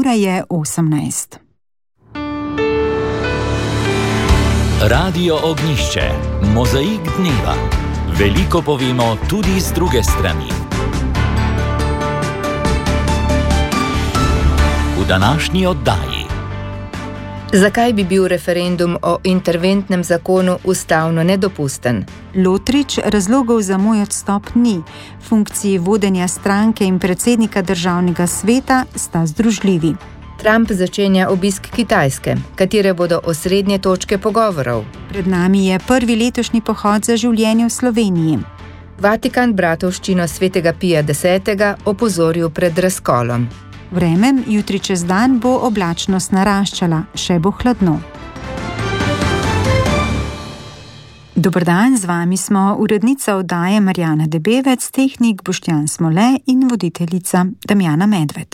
ura je 18. Radio Ognjišče, mozaik dneva. Veliko povemo tudi z druge strani. V današnji oddaji. Zakaj bi bil referendum o interventnem zakonu ustavno nedopusten? Lotrič, razlogov za moj odstop ni. Funkciji vodenja stranke in predsednika državnega sveta sta združljivi. Trump začenja obisk Kitajske. Katere bodo osrednje točke pogovorov? Pred nami je prvi letošnji pohod za življenje v Sloveniji. Vatikan bratovščino svetega Pija X. opozoril pred razkolom. Vreme, jutri čez dan bo oblačnost naraščala, še bo hladno. Dober dan, z vami smo urednica oddaje Marjana Debevec, tehnik Boštjan Smole in voditeljica Damjana Medved.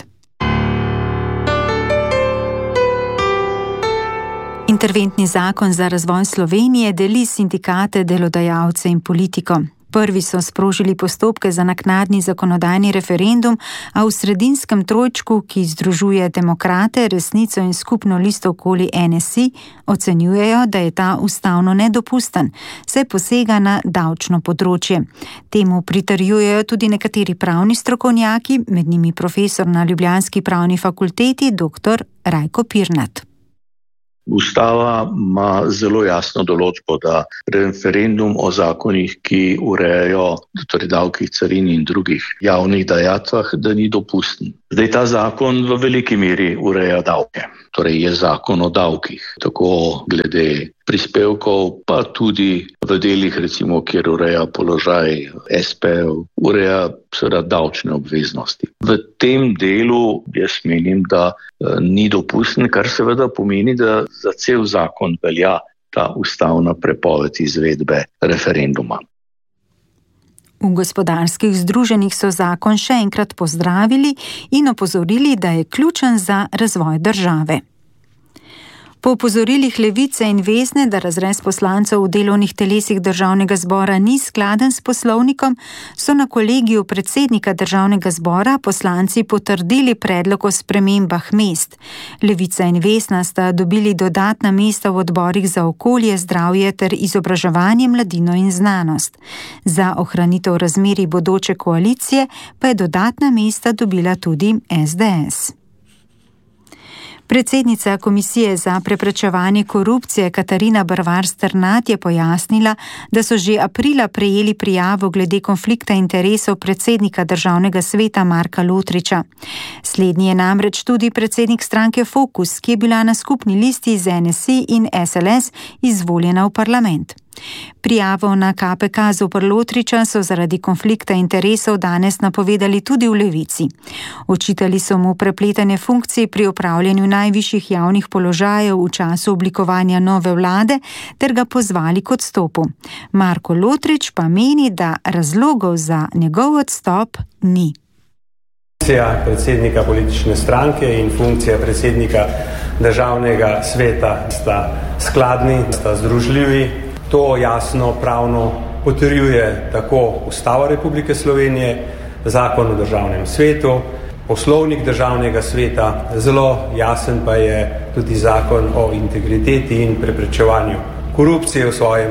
Interventni zakon za razvoj Slovenije deli sindikate, delodajalce in politiko. Prvi so sprožili postopke za naknadni zakonodajni referendum, a v sredinskem trojčku, ki združuje Demokrate, Resnico in skupno listo okoli NSI, ocenjujejo, da je ta ustavno nedopusten, saj posega na davčno področje. Temu pritrjujejo tudi nekateri pravni strokovnjaki, med njimi profesor na ljubljanski pravni fakulteti dr. Rajko Pirnat. Ustava ima zelo jasno določbo, da referendum o zakonih, ki urejajo torej davkih, carin in drugih javnih dajatvah, da ni dopusten. Zdaj ta zakon v veliki meri ureja davke, torej je zakon o davkih, tako glede prispevkov, pa tudi v delih, recimo, kjer ureja položaj SP-ev, ureja seveda davčne obveznosti. V tem delu jaz menim, da ni dopusten, kar seveda pomeni, da za cel zakon velja ta ustavna prepoved izvedbe referenduma. V gospodarskih združenjih so zakon še enkrat pozdravili in opozorili, da je ključen za razvoj države. Po opozorilih Levice in Vesne, da razrez poslancev v delovnih telesih državnega zbora ni skladen s poslovnikom, so na kolegiju predsednika državnega zbora poslanci potrdili predlog o spremembah mest. Levica in Vesna sta dobili dodatna mesta v odborih za okolje, zdravje ter izobraževanje, mladino in znanost. Za ohranitev razmerij bodoče koalicije pa je dodatna mesta dobila tudi SDS. Predsednica Komisije za preprečevanje korupcije Katarina Brvar-Strnad je pojasnila, da so že aprila prejeli prijavo glede konflikta interesov predsednika državnega sveta Marka Lotriča. Slednji je namreč tudi predsednik stranke Fokus, ki je bila na skupni listi z NSI in SLS izvoljena v parlament. Prijavo na KPK zoper Lotriča so zaradi konflikta interesov danes napovedali tudi v Levici. Očitali so mu prepletanje funkcij pri upravljanju najvišjih javnih položajev v času oblikovanja nove vlade ter ga pozvali k odstopu. Marko Lotrič pa meni, da razlogov za njegov odstop ni. Funkcija predsednika politične stranke in funkcija predsednika državnega sveta sta skladni, sta združljivi. To jasno pravno potrjuje tako Ustava Republike Slovenije, Zakon o državnem svetu, Poslovnik državnega sveta, zelo jasen pa je tudi Zakon o integriteti in preprečevanju korupcije v svojem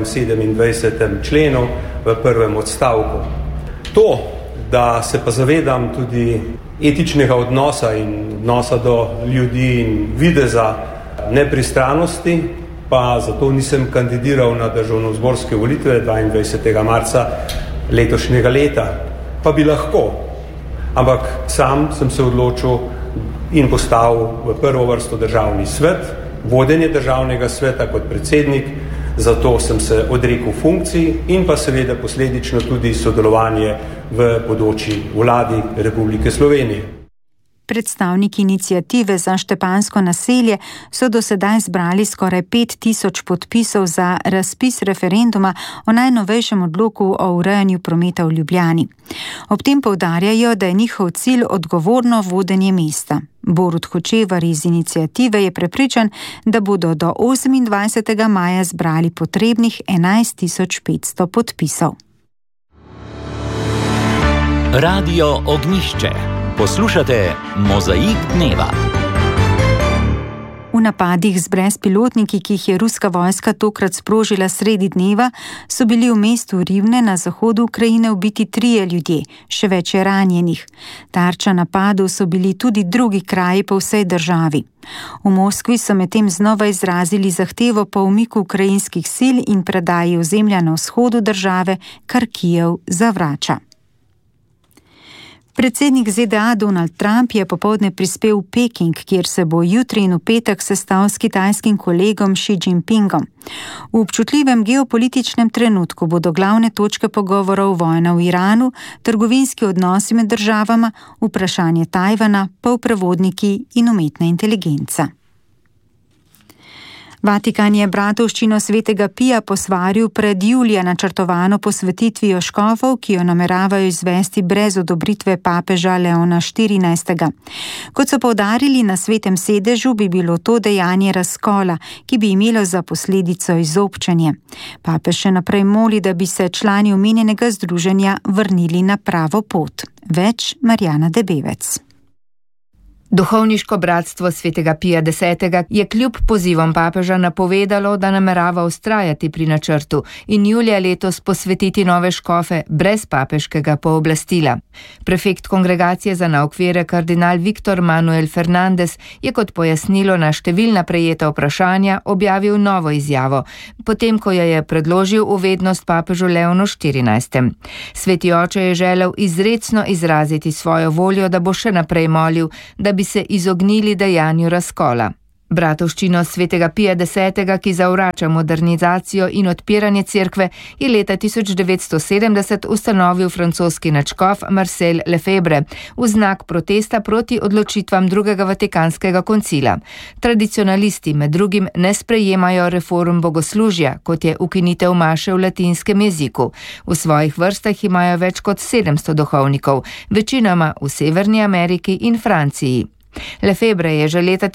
27. členu v prvem odstavku. To, da se pa zavedam tudi etičnega odnosa in odnosa do ljudi in videza nepristranosti, pa zato nisem kandidiral na državnozborske volitve 22. marca letošnjega leta. Pa bi lahko, ampak sam sem se odločil in postavil v prvo vrsto državni svet, vodenje državnega sveta kot predsednik, zato sem se odrekel funkciji in pa seveda posledično tudi sodelovanje v bodoči vladi Republike Slovenije. Predstavniki iniciative za Štepansko naselje so do sedaj zbrali skoraj 5000 podpisov za razpis referenduma o najnovejšem odloku o urejanju prometa v Ljubljani. Ob tem poudarjajo, da je njihov cilj odgovorno vodenje mesta. Borut Hočevar iz iniciative je prepričan, da bodo do 28. maja zbrali potrebnih 11.500 podpisov. Radio Ognjišče. Poslušate Mozaik dneva. V napadih z brezpilotniki, ki jih je ruska vojska tokrat sprožila sredi dneva, so bili v mestu Rivne na zahodu Ukrajine ubiti 3 ljudje, še več je ranjenih. Tarča napadov so bili tudi drugi kraji po vsej državi. V Moskvi so medtem znova izrazili zahtevo po umiku ukrajinskih sil in predaji ozemlja na vzhodu države, kar Kijev zavrača. Predsednik ZDA Donald Trump je popoldne prispel v Peking, kjer se bo jutri in v petek sestal s kitajskim kolegom Xi Jinpingom. V občutljivem geopolitičnem trenutku bodo glavne točke pogovorov vojna v Iranu, trgovinski odnosi med državama, vprašanje Tajvana, polprevodniki in umetna inteligenca. Vatikan je bratovščino svetega Pija posvaril pred julija načrtovano posvetitvijo škofov, ki jo nameravajo izvesti brez odobritve papeža Leona XIV. Kot so poudarili na svetem sedežu, bi bilo to dejanje razkola, ki bi imelo za posledico izobčenje. Papež še naprej moli, da bi se člani omenjenega združenja vrnili na pravo pot. Več Marjana Debevec. Duhovniško bratstvo svetega Pija X je kljub pozivom papeža napovedalo, da namerava vztrajati pri načrtu in julija letos posvetiti nove škofe brez papeškega pooblastila. Prefekt kongregacije za nauk vere kardinal Viktor Manuel Fernandez je kot pojasnilo na številna prejeta vprašanja objavil novo izjavo, potem ko jo je predložil v vednost papežu Leonu XIV. Sveti oče je želel izrecno izraziti svojo voljo, da bo še naprej molil, da bi se izognili dejanju razkola. Bratovščino svetega Pija X, ki zavrača modernizacijo in odpiranje cerkve, je leta 1970 ustanovil francoski nadškof Marcel Lefebvre v znak protesta proti odločitvam drugega vatikanskega koncila. Tradicionalisti med drugim ne sprejemajo reform bogoslužja, kot je ukinitev maše v latinskem jeziku. V svojih vrstah imajo več kot 700 duhovnikov, večinoma v Severni Ameriki in Franciji. Lefebvre je že leta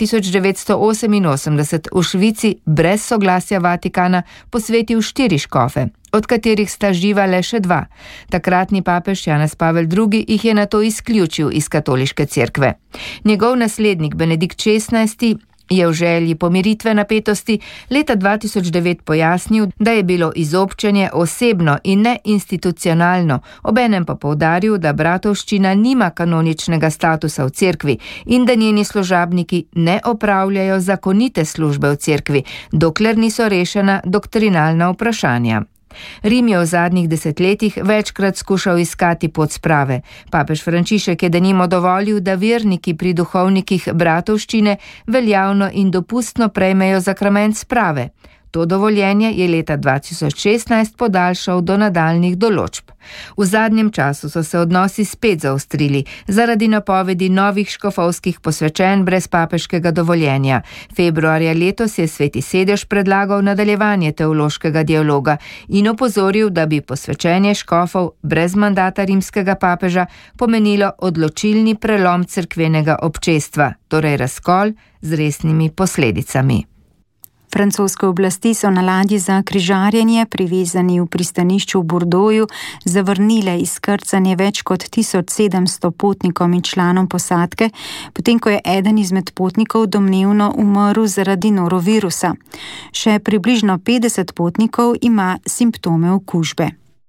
1988 v Švici brez soglasja Vatikana posvetil 4 škofe, od katerih sta živa le še 2. Takratni papež Janez Pavel II jih je nato izključil iz katoliške cerkve. Njegov naslednik Benedikt XVI je v želji pomiritve napetosti leta 2009 pojasnil, da je bilo izobčenje osebno in ne institucionalno, obenem pa poudaril, da bratovščina nima kanoničnega statusa v cerkvi in da njeni služabniki ne opravljajo zakonite službe v cerkvi, dokler niso rešena doktrinalna vprašanja. Rim je v zadnjih desetletjih večkrat skušal iskati pot sprave. Papež Frančišek je denimo dovolil, da verniki pri duhovnikih bratovščine veljavno in dopustno prejmejo sakrament sprave. To dovoljenje je leta 2016 podaljšal do nadaljnjih določb. V zadnjem času so se odnosi spet zaostrili zaradi napovedi novih škofovskih posvečenj brez papeškega dovoljenja. Februarja letos je sveti sedež predlagal nadaljevanje teološkega dialoga in opozoril, da bi posvečenje škofov brez mandata rimskega papeža pomenilo odločilni prelom cerkvenega občestva, torej razkol z resnimi posledicami. Francoske oblasti so na ladji za križarjenje, privezani v pristanišču v Bordeauxu, zavrnile izkrcanje več kot 1700 potnikom in članom posadke, potem ko je eden izmed potnikov domnevno umrl zaradi norovirusa. Še približno 50 potnikov ima simptome okužbe.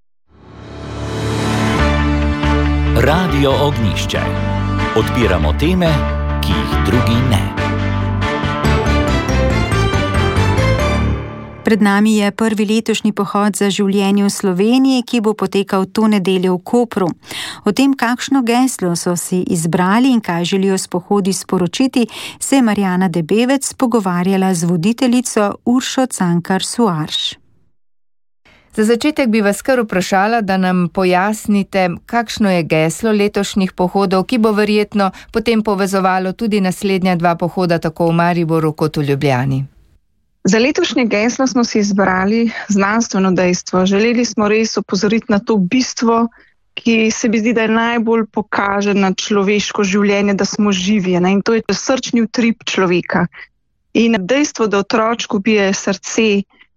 Radio Ognjišče. Odpiramo teme, ki jih drugi ne. Pred nami je prvi letošnji pohod za življenje v Sloveniji, ki bo potekal to nedeljo v Kopru. O tem, kakšno geslo so si izbrali in kaj želijo s pohodi sporočiti, se je Marjana Debevec pogovarjala z voditeljico Uršo Cankar-Suarš. Za začetek bi vas kar vprašala, da nam pojasnite, kakšno je geslo letošnjih pohodov, ki bo verjetno potem povezovalo tudi naslednja 2 pohoda tako v Mariboru kot v Ljubljani. Za letošnje geslo smo si izbrali znanstveno dejstvo. Želeli smo res opozoriti na to bistvo, ki se mi zdi, da je najbolj pokaže na človeško življenje, da smo živi. In to je srčni utrip človeka. In dejstvo, da otročku bije srce,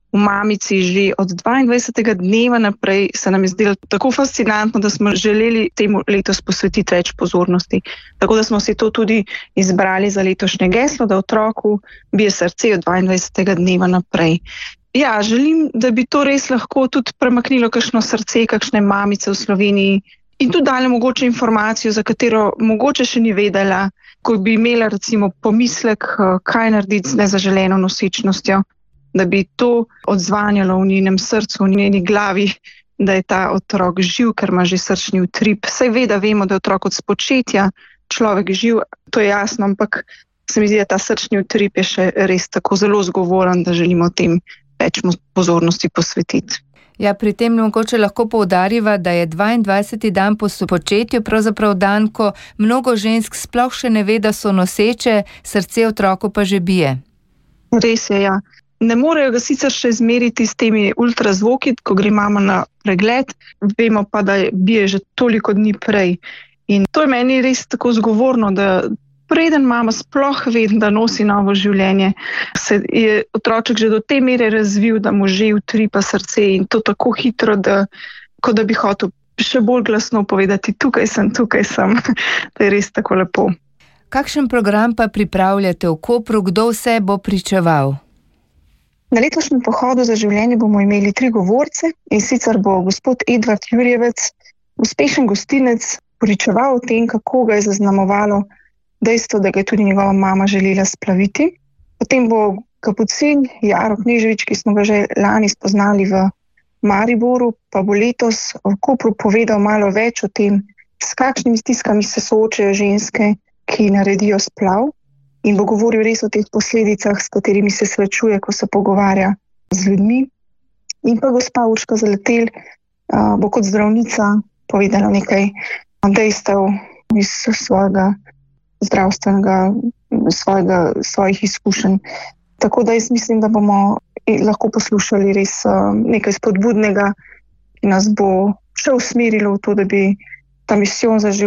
v mamici že od 22. dneva naprej, se nam je zdelo tako fascinantno, da smo želeli temu letos posvetiti več pozornosti. Tako da smo si to tudi izbrali za letošnje geslo, da otroku bije srce od 22. dneva naprej. Ja, želim, da bi to res lahko tudi premaknilo kakšno srce, kakšne mamice v Sloveniji in tudi dali mogoče informacijo, za katero mogoče še ni vedela, ko bi imela recimo pomislek, kaj narediti z nezaželeno nosečnostjo, da bi to odzvanjalo v njenem srcu, v njeni glavi, da je ta otrok živ, ker ima že srčni utrip. Saj vemo, da je otrok od spočetja človek živ, to je jasno, ampak se mi zdi, da ta srčni utrip je še res tako zelo zgovoren, da želimo tem več pozornosti posvetiti. Ja, pri tem mogoče lahko poudariva, da je 22. dan po spočetju pravzaprav dan, ko mnogo žensk sploh še ne ve, da so noseče, srce otroku pa že bije. Res je, ja. Ne morejo ga sicer še izmeriti s temi ultrazvoki, ko gre mama na pregled, vemo pa, da bije že toliko dni prej. In to je meni res tako zgovorno, da preden mama sploh ve, da nosi novo življenje, se je otroček že do te mere razvil, da mu že utripa srce in to tako hitro, da kot da bi hotel še bolj glasno povedati, tukaj sem. To je res tako lepo. Kakšen program pa pripravljate v Kopru, kdo vse bo pričeval? Na letošnjem pohodu za življenje bomo imeli 3 govorce in sicer bo gospod Edvard Jurjevec, uspešen gostinec, pričeval o tem, kako ga je zaznamovalo dejstvo, da ga je tudi njegova mama želela splaviti. Potem bo kapucin Jaro Kneževič, ki smo ga že lani spoznali v Mariboru, pa bo letos v Kopru povedal malo več o tem, s kakšnimi stiskami se soočajo ženske, ki naredijo splav. In bo govoril res o teh posledicah, s katerimi se srečuje, ko se pogovarja z ljudmi. In pa gospa Urška Zaletelj bo kot zdravnica povedala nekaj dejstev iz svojega zdravstvenega, svojih izkušenj. Tako da jaz mislim, da bomo lahko poslušali res nekaj spodbudnega, ki nas bo še usmerilo v to, da bi ta misijon za življenje